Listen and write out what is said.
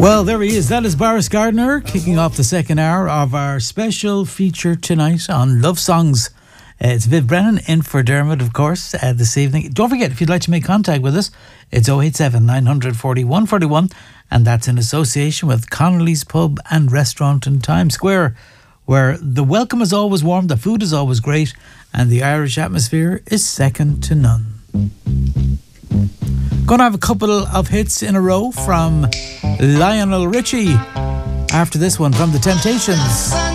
Well, there he is. That is Boris Gardner kicking off the second hour of our special feature tonight on Love Songs. It's Viv Brennan in for Dermot, of course, this evening. Don't forget, if you'd like to make contact with us, it's 087 940 141, and that's in association with Connolly's Pub and Restaurant in Times Square, where the welcome is always warm, the food is always great, and the Irish atmosphere is second to none. Going to have a couple of hits in a row from Lionel Richie after this one from The Temptations.